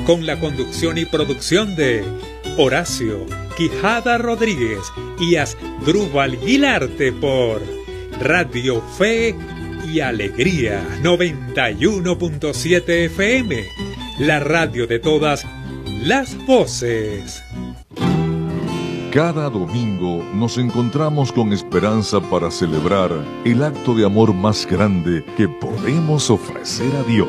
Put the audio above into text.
con la conducción y producción de Horacio Quijada Rodríguez y Asdrúbal Guilarte por Radio Fe y Alegría 91.7 FM, la radio de todas las voces. Cada domingo nos encontramos con esperanza para celebrar el acto de amor más grande que podemos ofrecer a Dios.